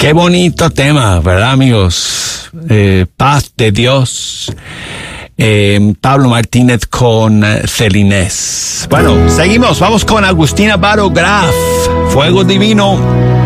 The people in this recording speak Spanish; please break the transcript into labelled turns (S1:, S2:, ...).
S1: Qué bonito tema, ¿verdad, amigos? Paz de Dios. Pablo Martínez con Celinés. Bueno, seguimos. Vamos con Agustina Baro Graf. Fuego Divino.